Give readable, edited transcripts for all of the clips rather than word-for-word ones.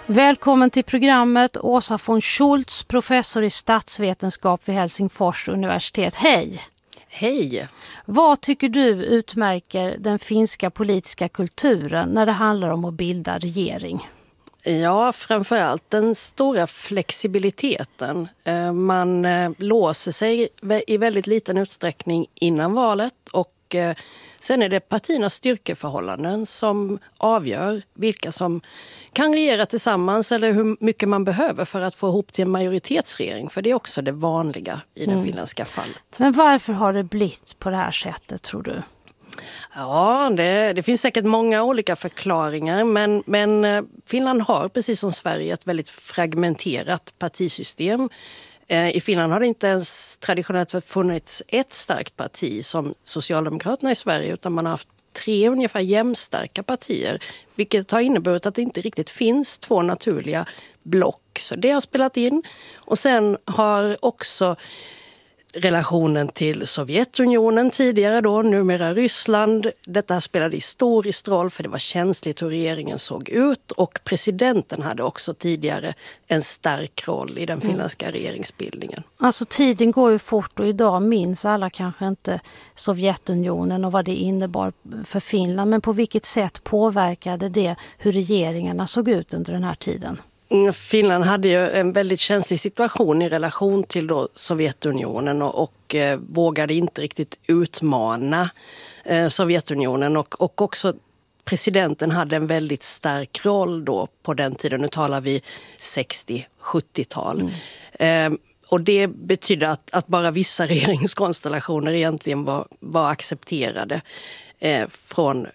Välkommen till programmet Åsa von Schultz, professor i statsvetenskap vid Helsingfors universitet. Hej! Hej! Vad tycker du utmärker den finska politiska kulturen när det handlar om att bilda regering? Ja, framförallt den stora flexibiliteten. Man låser sig i väldigt liten utsträckning innan valet och sen är det partiernas styrkeförhållanden som avgör vilka som kan regera tillsammans eller hur mycket man behöver för att få ihop till en majoritetsregering. För det är också det vanliga i det finländska fallet. Men varför har det blivit på det här sättet, tror du? Ja, det finns säkert många olika förklaringar, men Finland har precis som Sverige ett väldigt fragmenterat partisystem. I Finland har det inte ens traditionellt funnits ett starkt parti som Socialdemokraterna i Sverige, utan man har haft 3 ungefär jämnstarka partier, vilket har inneburit att det inte riktigt finns 2 naturliga block. Så det har spelat in. Och sen har också relationen till Sovjetunionen tidigare då, numera Ryssland. Detta spelade historisk roll för det var känsligt hur regeringen såg ut, och presidenten hade också tidigare en stark roll i den finländska regeringsbildningen. Alltså tiden går ju fort och idag minns alla kanske inte Sovjetunionen och vad det innebar för Finland, men på vilket sätt påverkade det hur regeringarna såg ut under den här tiden? Finland hade ju en väldigt känslig situation i relation till då Sovjetunionen och vågade inte riktigt utmana Sovjetunionen, och också presidenten hade en väldigt stark roll då på den tiden. Nu talar vi 60-70-tal. Och det betyder att bara vissa regeringskonstellationer egentligen var accepterade från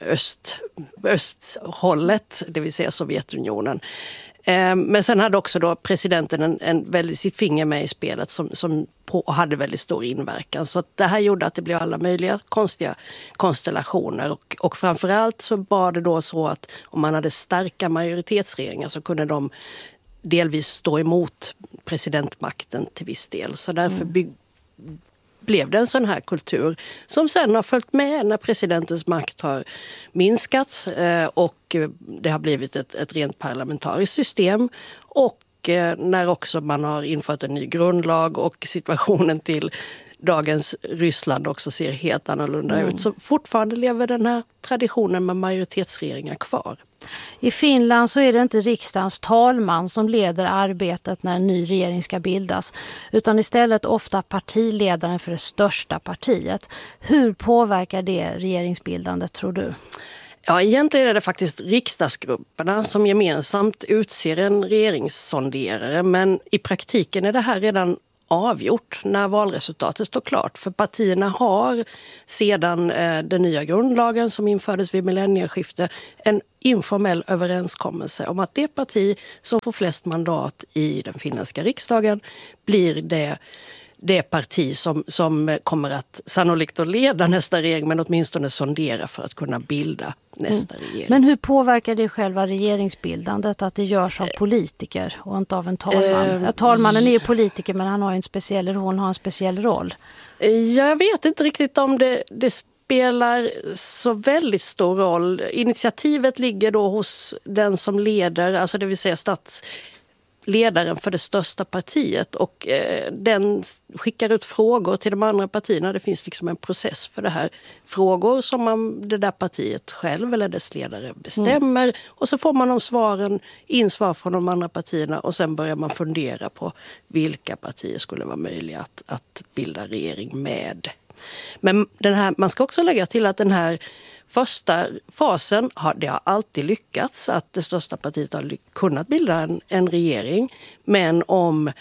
östhållet, det vill säga Sovjetunionen. Men sen hade också då presidenten sitt finger med i spelet som hade väldigt stor inverkan. Så det här gjorde att det blev alla möjliga konstiga konstellationer. Och framförallt så var det då så att om man hade starka majoritetsregeringar så kunde de delvis stå emot presidentmakten till viss del. Så därför blev det en sån här kultur som sen har följt med när presidentens makt har minskat och det har blivit ett rent parlamentariskt system, och när också man har infört en ny grundlag och situationen till dagens Ryssland också ser helt annorlunda ut. Så fortfarande lever den här traditionen med majoritetsregeringar kvar. I Finland så är det inte riksdagens talman som leder arbetet när en ny regering ska bildas, utan istället ofta partiledaren för det största partiet. Hur påverkar det regeringsbildandet, tror du? Ja, egentligen är det faktiskt riksdagsgrupperna som gemensamt utser en regeringssonderare, men i praktiken är det här redan avgjort när valresultatet står klart. För partierna har sedan den nya grundlagen som infördes vid millennieskiftet en informell överenskommelse om att det parti som får flest mandat i den finländska riksdagen blir det parti som kommer att sannolikt att leda nästa regering, men åtminstone sondera för att kunna bilda nästa regering. Men hur påverkar det själva regeringsbildandet att det görs av politiker och inte av en talman? Talmannen är ju politiker, men hon har en speciell roll. Jag vet inte riktigt om det spelar så väldigt stor roll. Initiativet ligger då hos den som leder, alltså det vill säga ledaren för det största partiet, och den skickar ut frågor till de andra partierna. Det finns liksom en process för det här. Frågor som det där partiet själv eller dess ledare bestämmer, och så får man svar från de andra partierna, och sen börjar man fundera på vilka partier skulle vara möjliga att bilda regering med. Men man ska också lägga till att den här första fasen det har alltid lyckats, att det största partiet har kunnat bilda en regering. Men om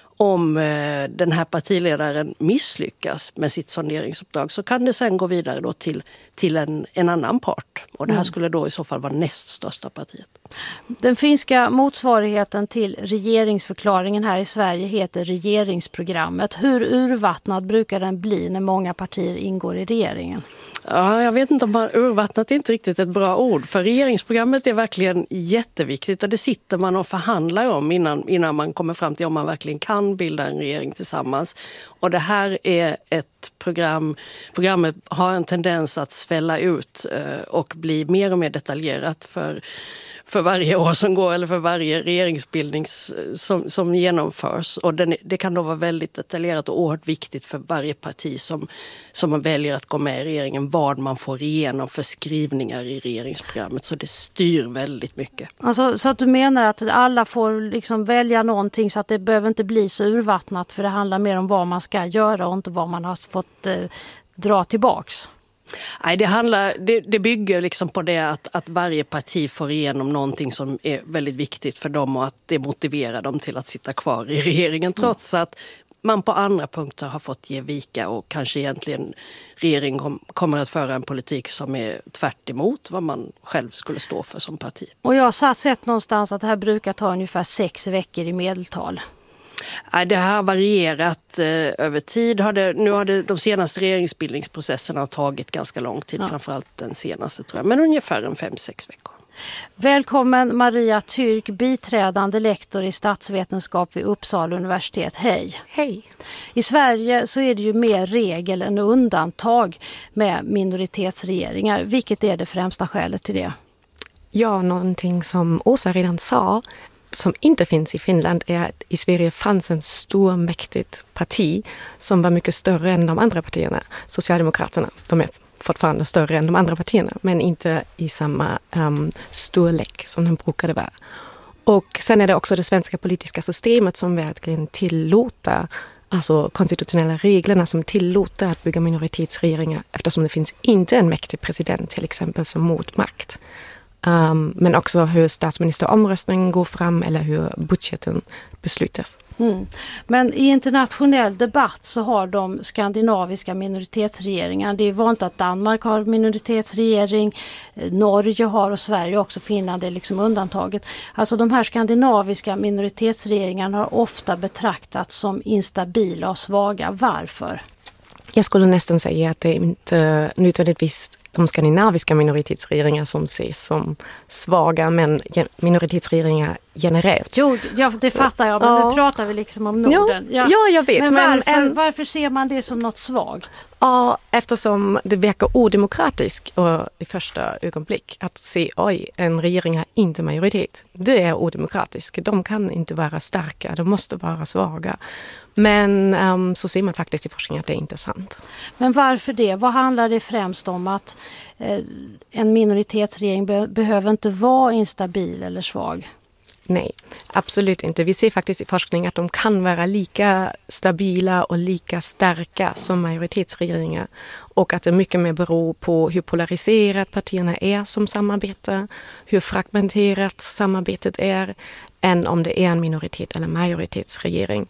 den här partiledaren misslyckas med sitt sonderingsuppdrag så kan det sen gå vidare då till en annan part. Och det här skulle då i så fall vara näst största partiet. Den finska motsvarigheten till regeringsförklaringen här i Sverige heter regeringsprogrammet. Hur urvattnad brukar den bli när många partier ingår i regeringen? Ja, jag vet inte om urvattnat är inte riktigt ett bra ord. För regeringsprogrammet är verkligen jätteviktigt, och det sitter man och förhandlar om innan man kommer fram till om man verkligen kan bilda en regering tillsammans. Och det här är ett programmet har en tendens att svälla ut och bli mer och mer detaljerat för för varje år som går eller för varje regeringsbildning som genomförs. Och det kan då vara väldigt detaljerat och oerhört viktigt för varje parti som man väljer att gå med i regeringen vad man får igenom för skrivningar i regeringsprogrammet. Så det styr väldigt mycket. Alltså, så att du menar att alla får liksom välja någonting så att det behöver inte bli så urvattnat, för det handlar mer om vad man ska göra och inte vad man har fått dra tillbaks? Nej, det bygger liksom på det att varje parti får igenom någonting som är väldigt viktigt för dem och att det motiverar dem till att sitta kvar i regeringen trots att man på andra punkter har fått ge vika och kanske egentligen regeringen kommer att föra en politik som är tvärt emot vad man själv skulle stå för som parti. Och jag har sett någonstans att det här brukar ta ungefär 6 veckor i medeltal. Det har varierat över tid. Nu har de senaste regeringsbildningsprocesserna tagit ganska lång tid, framförallt den senaste tror jag, men ungefär 5-6 veckor. Välkommen Maria Türk, biträdande lektor i statsvetenskap vid Uppsala universitet. Hej! Hej! I Sverige så är det ju mer regel än undantag med minoritetsregeringar. Vilket är det främsta skälet till det? Ja, någonting som Åsa redan sa som inte finns i Finland är att i Sverige fanns en stor mäktigt parti som var mycket större än de andra partierna. Socialdemokraterna, de är fortfarande större än de andra partierna men inte i samma storlek som de brukade vara. Och sen är det också det svenska politiska systemet som verkligen tillåter, alltså konstitutionella reglerna som tillåter att bygga minoritetsregeringar eftersom det finns inte en mäktig president till exempel som motmakt. Men också hur statsministeromröstningen går fram eller hur budgeten beslutas. Men i internationell debatt så har de skandinaviska minoritetsregeringar. Det är vanligt att Danmark har minoritetsregering, Norge har och Sverige också, Finland är liksom undantaget. Alltså de här skandinaviska minoritetsregeringarna har ofta betraktats som instabila och svaga. Varför? Jag skulle nästan säga att det är inte nödvändigtvis de skandinaviska minoritetsregeringar som ses som svaga, men minoritetsregeringar generellt. Jo, det fattar jag, men nu pratar vi liksom om Norden. Ja, jag vet. Men varför ser man det som något svagt? Ja, eftersom det verkar odemokratiskt i första ögonblick att se, en regering har inte majoritet. Det är odemokratiskt. De kan inte vara starka, de måste vara svaga. Men så ser man faktiskt i forskningen att det är inte sant. Men varför det? Vad handlar det främst om att en minoritetsregering behöver inte vara instabil eller svag? Nej, absolut inte. Vi ser faktiskt i forskning att de kan vara lika stabila och lika starka som majoritetsregeringar. Och att det mycket mer beror på hur polariserat partierna är som samarbetar, hur fragmenterat samarbetet är, än om det är en minoritet- eller majoritetsregering.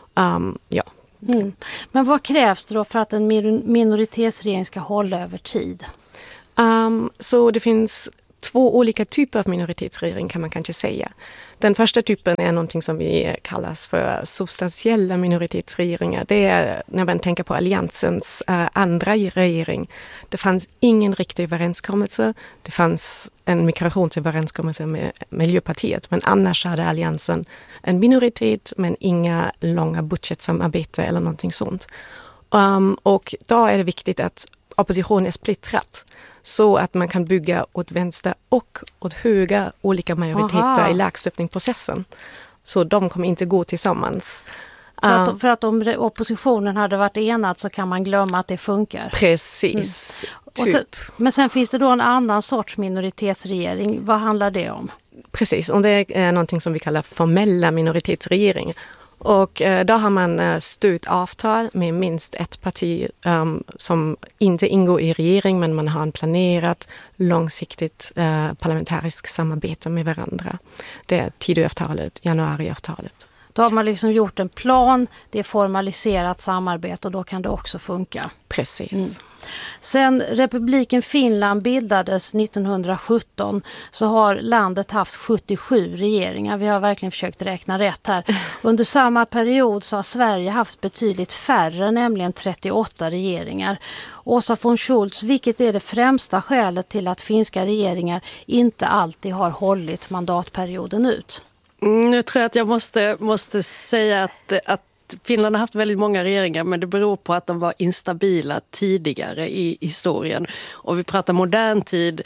Men vad krävs det då för att en minoritetsregering ska hålla över tid? Så det finns 2 olika typer av minoritetsregering kan man kanske säga. Den första typen är någonting som vi kallas för substantiella minoritetsregeringar. Det är när man tänker på alliansens andra regering. Det fanns ingen riktig överenskommelse. Det fanns en migrationsöverenskommelse med Miljöpartiet. Men annars hade alliansen en minoritet men inga långa budgetsamarbete eller någonting sånt. Och då är det viktigt att oppositionen är splittrat så att man kan bygga åt vänster och åt höger olika majoriteter i lagstiftningsprocessen. Så de kommer inte gå tillsammans. För att om oppositionen hade varit enad så kan man glömma att det funkar. Precis. Men sen finns det då en annan sorts minoritetsregering. Vad handlar det om? Precis, och det är någonting som vi kallar formella minoritetsregeringar. Och då har man stött avtal med minst ett parti som inte ingår i regering, men man har en planerat långsiktigt parlamentariskt samarbete med varandra. Det är Tidöavtalet, januariavtalet. Då har man liksom gjort en plan, det är formaliserat samarbete och då kan det också funka. Precis. Sen republiken Finland bildades 1917 så har landet haft 77 regeringar. Vi har verkligen försökt räkna rätt här. Under samma period så har Sverige haft betydligt färre, nämligen 38 regeringar. Åsa von Schultz, vilket är det främsta skälet till att finska regeringar inte alltid har hållit mandatperioden ut? Nu tror jag att jag måste säga att Finland har haft väldigt många regeringar, men det beror på att de var instabila tidigare i historien. Och vi pratar modern tid,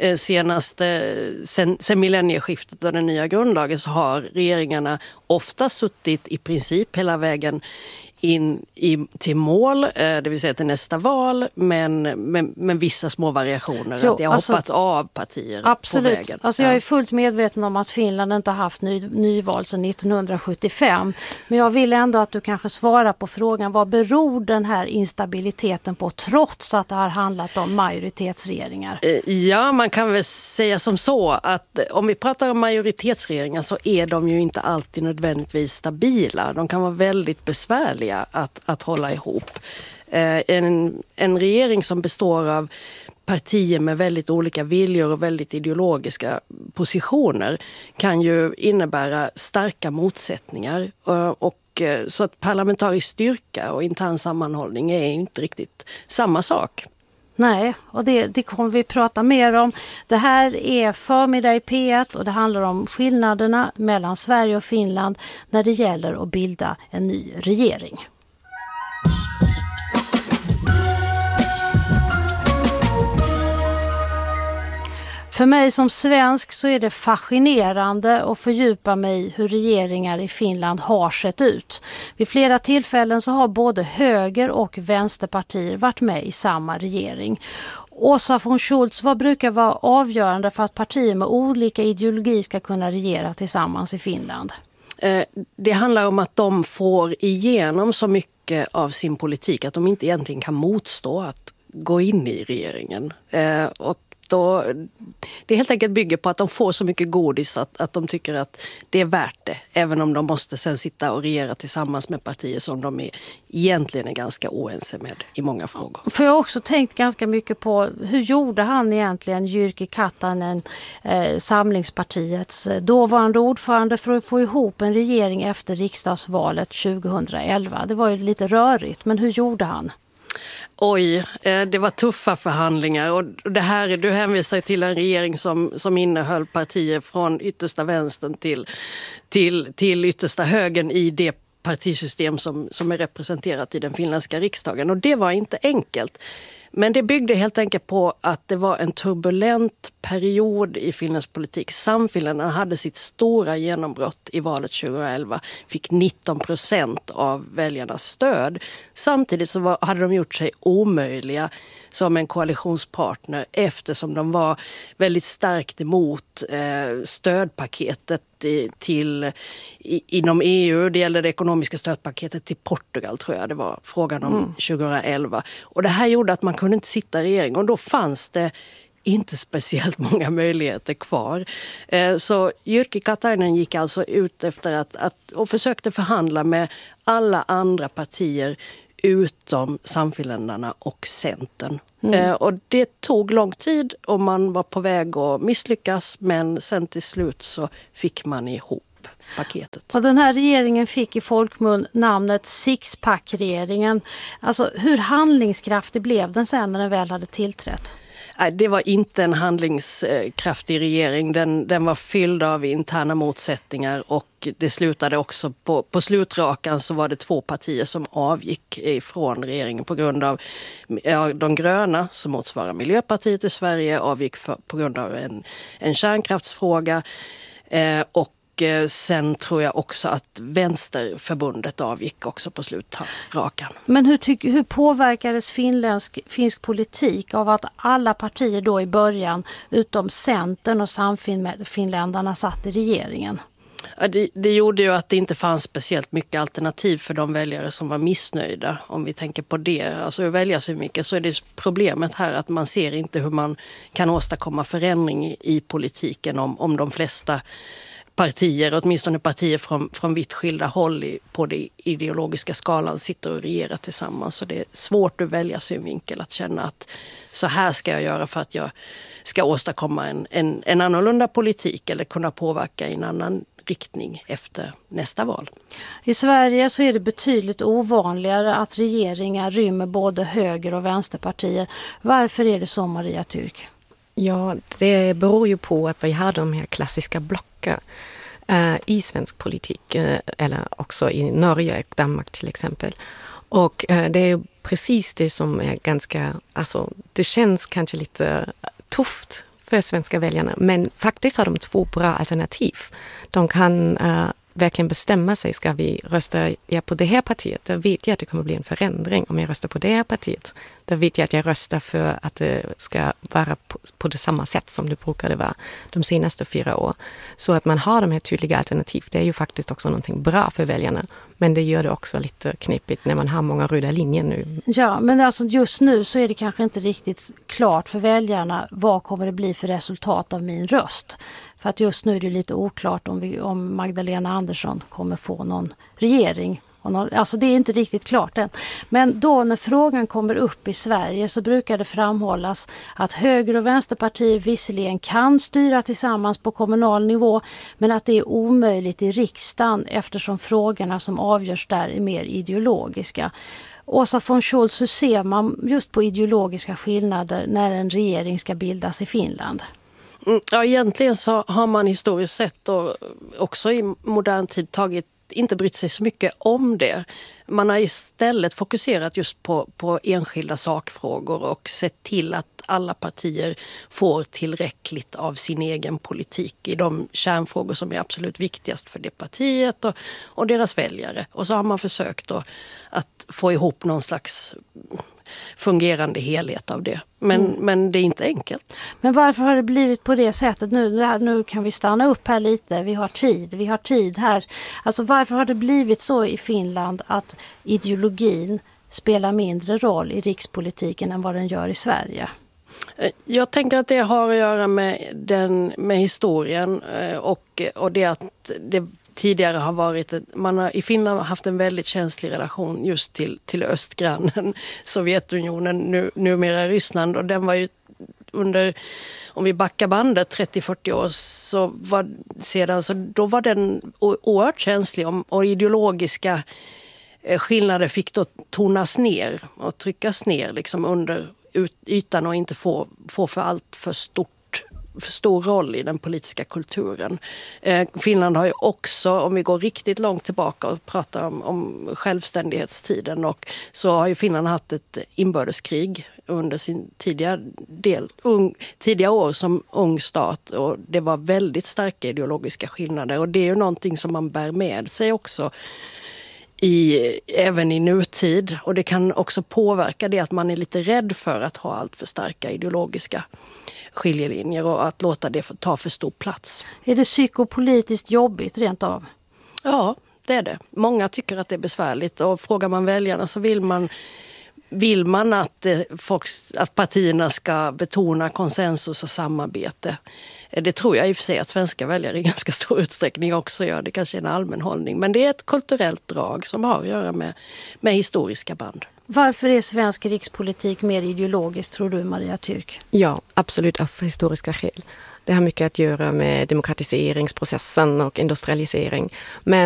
sen millennieskiftet och den nya grundlagen, så har regeringarna ofta suttit i princip hela vägen in till mål, det vill säga till nästa val, men vissa små variationer. Jo, att det har hoppat av partier absolut. på vägen. Alltså jag är fullt medveten om att Finland inte har haft nyval sedan 1975. Men jag vill ändå att du kanske svarar på frågan, vad beror den här instabiliteten på, trots att det har handlat om majoritetsregeringar? Ja, man kan väl säga som så att om vi pratar om majoritetsregeringar så är de ju inte alltid nödvändigtvis stabila. De kan vara väldigt besvärliga att hålla ihop. En regering som består av partier med väldigt olika viljor och väldigt ideologiska positioner kan ju innebära starka motsättningar, och så att parlamentarisk styrka och intern sammanhållning är inte riktigt samma sak. Nej, och det kommer vi prata mer om. Det här är Förmiddag i P1 och det handlar om skillnaderna mellan Sverige och Finland när det gäller att bilda en ny regering. För mig som svensk så är det fascinerande att fördjupa mig i hur regeringar i Finland har sett ut. Vid flera tillfällen så har både höger- och vänsterpartier varit med i samma regering. Åsa von Schultz, vad brukar vara avgörande för att partier med olika ideologi ska kunna regera tillsammans i Finland? Det handlar om att de får igenom så mycket av sin politik att de inte egentligen kan motstå att gå in i regeringen. Och det helt enkelt bygger på att de får så mycket godis att de tycker att det är värt det. Även om de måste sen sitta och regera tillsammans med partier som de egentligen är ganska oense med i många frågor. För jag har också tänkt ganska mycket på hur gjorde han egentligen, Jyrki Katainen, Samlingspartiets dåvarande ordförande, för att få ihop en regering efter riksdagsvalet 2011. Det var ju lite rörigt, men hur gjorde han? Oj, det var tuffa förhandlingar, och det här, du hänvisar till en regering som innehöll partier från yttersta vänstern till yttersta högern i det partisystem som är representerat i den finländska riksdagen, och det var inte enkelt. Men det byggde helt enkelt på att det var en turbulent period i Finlands politik. Samfinländarna hade sitt stora genombrott i valet 2011. Fick 19% av väljarnas stöd. Samtidigt så hade de gjort sig omöjliga som en koalitionspartner, eftersom de var väldigt starkt emot stödpaketet inom EU. Det gällde det ekonomiska stödpaketet till Portugal, tror jag det var frågan om 2011. Och det här gjorde att man kunde inte sitta i regering, och då fanns det inte speciellt många möjligheter kvar. Så Jyrki Katainen gick alltså ut efter och försökte förhandla med alla andra partier utom Samfinländarna och Centern. Och det tog lång tid och man var på väg att misslyckas, men sen till slut så fick man ihop paketet. Och den här regeringen fick i folkmun namnet Sixpack-regeringen. Alltså hur handlingskraftig blev den sen när den väl hade tillträtt? Det var inte en handlingskraftig regering. Den var fylld av interna motsättningar, och det slutade också på slutrakan så var det 2 partier som avgick ifrån regeringen på grund av de gröna, som motsvarar Miljöpartiet i Sverige, avgick på grund av en kärnkraftsfråga, och sen tror jag också att Vänsterförbundet avgick också på slutrakan. Men hur påverkades finsk politik av att alla partier då i början, utom Centern och Samfinländarna, satt i regeringen? Ja, det gjorde ju att det inte fanns speciellt mycket alternativ för de väljare som var missnöjda. Om vi tänker på det, alltså att välja så mycket, så är det problemet här att man ser inte hur man kan åstadkomma förändring i politiken om de flesta partier, åtminstone partier från vitt skilda håll på det ideologiska skalan, sitter och regerar tillsammans. Så det är svårt att välja synvinkel, att känna att så här ska jag göra för att jag ska åstadkomma en annorlunda politik eller kunna påverka i en annan riktning efter nästa val. I Sverige så är det betydligt ovanligare att regeringar rymmer både höger- och vänsterpartier. Varför är det så, Maria Türk? Ja, det beror ju på att vi har de här klassiska blocken. i svensk politik eller också i Norge och Danmark till exempel. Och det är ju precis det som är ganska, alltså det känns kanske lite tufft för svenska väljarna, men faktiskt har de 2 bra alternativ. De kan verkligen bestämma sig, ska vi rösta på det här partiet? Då vet jag att det kommer bli en förändring. Om jag röstar på det här partiet, då vet jag att jag röstar för att det ska vara på det samma sätt som det brukade vara de senaste 4 år. Så att man har de här tydliga alternativ, det är ju faktiskt också någonting bra för väljarna. Men det gör det också lite knepigt när man har många röda linjer nu. Ja, men alltså just nu så är det kanske inte riktigt klart för väljarna vad kommer det bli för resultat av min röst. För att just nu är det lite oklart om Magdalena Andersson kommer få någon regering. Alltså det är inte riktigt klart än. Men då när frågan kommer upp i Sverige så brukar det framhållas att höger- och vänsterpartier visserligen kan styra tillsammans på kommunal nivå, men att det är omöjligt i riksdagen eftersom frågorna som avgörs där är mer ideologiska. Åsa von Scholz, hur ser man just på ideologiska skillnader när en regering ska bildas i Finland? Ja, egentligen så har man historiskt sett och också i modern tid inte brytt sig så mycket om det. Man har istället fokuserat just på enskilda sakfrågor och sett till att alla partier får tillräckligt av sin egen politik i de kärnfrågor som är absolut viktigast för det partiet och deras väljare. Och så har man försökt att få ihop någon slags fungerande helhet av det. Men det är inte enkelt. Men varför har det blivit på det sättet nu? Nu kan vi stanna upp här lite. Vi har tid här. Alltså varför har det blivit så i Finland att ideologin spelar mindre roll i rikspolitiken än vad den gör i Sverige? Jag tänker att det har att göra med historien och det att det tidigare har varit i Finland har haft en väldigt känslig relation just till östgrannen Sovjetunionen, numera Ryssland, och den var ju om vi backar bandet 30-40 år då var den oerhört känslig och ideologiska skillnader fick då tonas ner och tryckas ner liksom under ytan och inte få för allt för stor roll i den politiska kulturen. Finland har ju också, om vi går riktigt långt tillbaka och pratar om självständighetstiden, och så har ju Finland haft ett inbördeskrig under sin tidiga år som ung stat, och det var väldigt starka ideologiska skillnader, och det är ju någonting som man bär med sig också även i nutid, och det kan också påverka det att man är lite rädd för att ha allt för starka ideologiska skiljelinjer och att låta det ta för stor plats. Är det psykopolitiskt jobbigt rent av? Ja, det är det. Många tycker att det är besvärligt, och frågar man väljarna så vill man att partierna ska betona konsensus och samarbete. Det tror jag i och för sig att svenska väljare i ganska stor utsträckning också gör. Det kanske är en allmän hållning. Men det är ett kulturellt drag som har att göra med historiska band. Varför är svensk rikspolitik mer ideologisk, tror du, Maria Türk? Ja, absolut av historiska skäl. Det har mycket att göra med demokratiseringsprocessen och industrialisering. Men